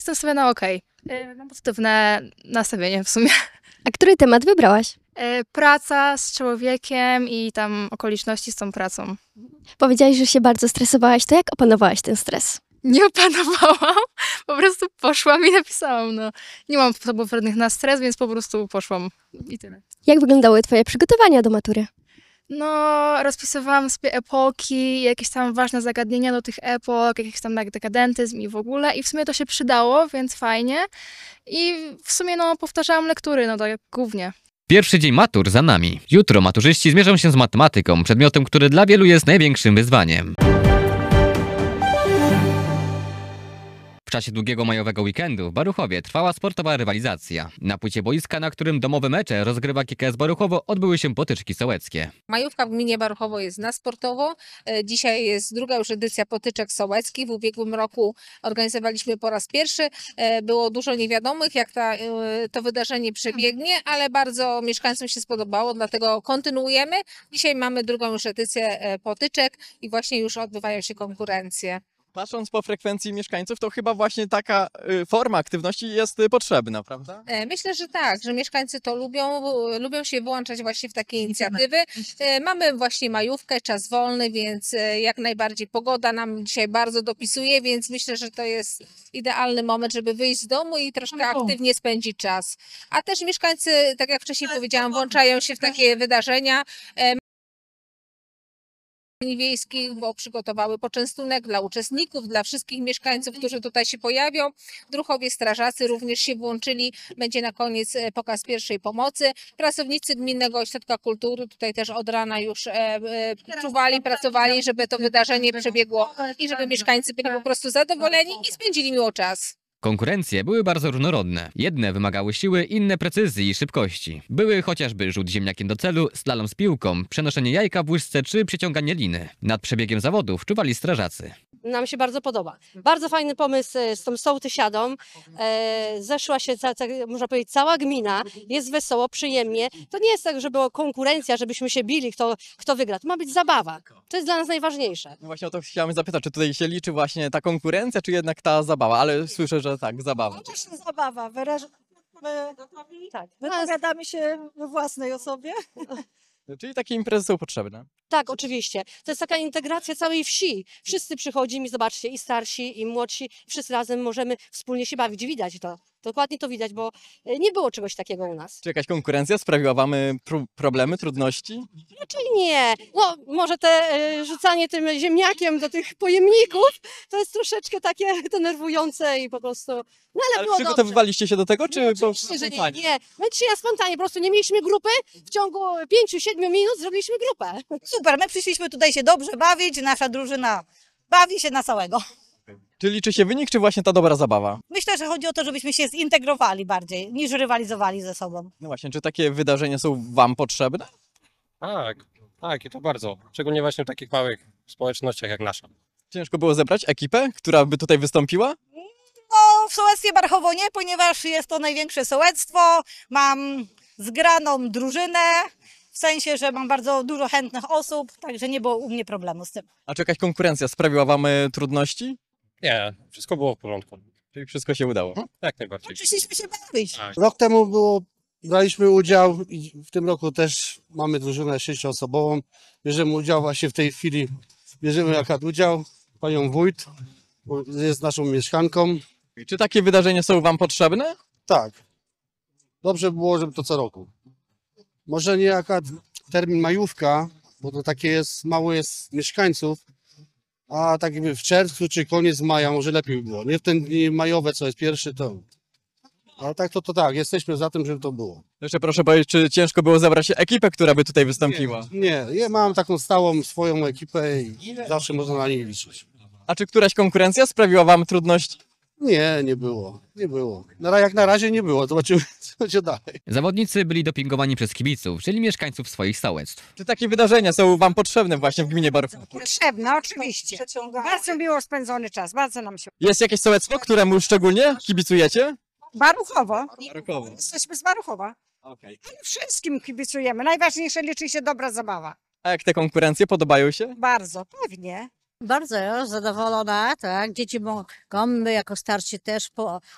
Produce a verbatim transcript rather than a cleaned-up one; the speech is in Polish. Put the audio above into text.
jestem sobie na okej. Okay. Mam pozytywne nastawienie w sumie. A który temat wybrałaś? Praca z człowiekiem i tam okoliczności z tą pracą. Powiedziałaś, że się bardzo stresowałaś, to jak opanowałaś ten stres? Nie opanowałam, po prostu poszłam i napisałam. No. Nie mam pobudzonych na stres, więc po prostu poszłam i tyle. Jak wyglądały twoje przygotowania do matury? No, rozpisywałam sobie epoki, jakieś tam ważne zagadnienia do tych epok, jakiś tam dekadentyzm i w ogóle. I w sumie to się przydało, więc fajnie. I w sumie no, powtarzałam lektury, no tak głównie. Pierwszy dzień matur za nami. Jutro maturzyści zmierzą się z matematyką, przedmiotem, który dla wielu jest największym wyzwaniem. W czasie długiego majowego weekendu w Baruchowie trwała sportowa rywalizacja. Na płycie boiska, na którym domowe mecze rozgrywa K K S Baruchowo, odbyły się potyczki sołeckie. Majówka w gminie Baruchowo jest na sportowo. Dzisiaj jest druga już edycja potyczek sołeckich. W ubiegłym roku organizowaliśmy po raz pierwszy. Było dużo niewiadomych, jak ta, to wydarzenie przebiegnie, ale bardzo mieszkańcom się spodobało, dlatego kontynuujemy. Dzisiaj mamy drugą już edycję potyczek i właśnie już odbywają się konkurencje. Patrząc po frekwencji mieszkańców, to chyba właśnie taka y, forma aktywności jest y, potrzebna, prawda? Myślę, że tak, że mieszkańcy to lubią, lubią się włączać właśnie w takie inicjatywy. Mamy właśnie majówkę, czas wolny, więc jak najbardziej pogoda nam dzisiaj bardzo dopisuje, więc myślę, że to jest idealny moment, żeby wyjść z domu i troszkę aktywnie spędzić czas. A też mieszkańcy, tak jak wcześniej powiedziałam, włączają się w takie wydarzenia wiejskich, bo przygotowały poczęstunek dla uczestników, dla wszystkich mieszkańców, którzy tutaj się pojawią. Druhowie strażacy również się włączyli. Będzie na koniec pokaz pierwszej pomocy. Pracownicy Gminnego Ośrodka Kultury tutaj też od rana już e, e, czuwali, pracowali, żeby to wydarzenie przebiegło i żeby mieszkańcy byli po prostu zadowoleni i spędzili miło czas. Konkurencje były bardzo różnorodne. Jedne wymagały siły, inne precyzji i szybkości. Były chociażby rzut ziemniakiem do celu, slalom z piłką, przenoszenie jajka w łyżce czy przeciąganie liny. Nad przebiegiem zawodów czuwali strażacy. Nam się bardzo podoba. Bardzo fajny pomysł z tą sołtysiadą. E, zeszła się, ca, ca, można powiedzieć, cała gmina. Jest wesoło, przyjemnie. To nie jest tak, że była konkurencja, żebyśmy się bili, kto, kto wygra. To ma być zabawa. To jest dla nas najważniejsze. No właśnie o to chciałem zapytać, czy tutaj się liczy właśnie ta konkurencja, czy jednak ta zabawa, ale słyszę, że tak, zabawa. To jest zabawa. Wyraż... My... Tak, wypowiadamy się we własnej osobie. Czyli takie imprezy są potrzebne. Tak, oczywiście. To jest taka integracja całej wsi. Wszyscy przychodzimy, zobaczcie, i starsi, i młodsi, wszyscy razem możemy wspólnie się bawić. Widać to. Dokładnie to widać, bo nie było czegoś takiego u nas. Czy jakaś konkurencja sprawiła wam pr- problemy, trudności? Raczej nie. No, może te e, rzucanie tym ziemniakiem do tych pojemników, to jest troszeczkę takie denerwujące i po prostu... No, ale, Ale było przygotowywaliście się do tego, czy dobrze. po Oczywiście, że nie, spontanie? nie. My dzisiaj na spontanie, po prostu nie mieliśmy grupy, w ciągu pięciu siedmiu minut zrobiliśmy grupę. Super, my przyszliśmy tutaj się dobrze bawić, nasza drużyna bawi się na całego. Czy liczy się wynik, czy właśnie ta dobra zabawa? Myślę, że chodzi o to, żebyśmy się zintegrowali bardziej, niż rywalizowali ze sobą. No właśnie, czy takie wydarzenia są wam potrzebne? Tak, tak i to bardzo. Szczególnie właśnie w takich małych społecznościach jak nasza. Ciężko było zebrać ekipę, która by tutaj wystąpiła? No, w sołectwie Baruchowo nie, ponieważ jest to największe sołectwo. Mam zgraną drużynę, w sensie, że mam bardzo dużo chętnych osób, także nie było u mnie problemu z tym. A czy jakaś konkurencja sprawiła wam e, trudności? Nie, wszystko było w porządku. Czyli wszystko się udało? Jak najbardziej. Przyszliśmy się bawić. Tak. Rok temu było, braliśmy udział i w tym roku też mamy drużynę sześcioosobową. Bierzemy udział właśnie w tej chwili, bierzemy akurat udział, panią wójt, bo jest naszą mieszkanką. Czy takie wydarzenia są wam potrzebne? Tak, dobrze było, żeby to co roku. Może nie akurat termin majówka, bo to takie jest, mało jest mieszkańców, a tak jakby w czerwcu czy koniec maja może lepiej by było. Nie w ten dni majowe, co jest pierwszy, to... Ale tak to, to tak, jesteśmy za tym, żeby to było. Jeszcze proszę powiedzieć, czy ciężko było zebrać ekipę, która by tutaj wystąpiła? Nie, ja mam taką stałą swoją ekipę i zawsze można na niej liczyć. A czy któraś konkurencja sprawiła wam trudności? Nie, nie było, nie było. Na, ra- jak na razie nie było, zobaczymy co będzie dalej. Zawodnicy byli dopingowani przez kibiców, czyli mieszkańców swoich sołectw. Czy takie wydarzenia są wam potrzebne właśnie w gminie Baruchowo? Potrzebne, oczywiście. Bardzo miło spędzony czas, bardzo nam się... Jest jakieś sołectwo, któremu szczególnie kibicujecie? Baruchowo. Baruchowo. Jesteśmy z Baruchowa. Okay. Ale wszystkim kibicujemy. Najważniejsze liczy się dobra zabawa. A jak te konkurencje podobają się? Bardzo, pewnie. Bardzo zadowolona, tak. Dzieci mogą, my jako starsi też po,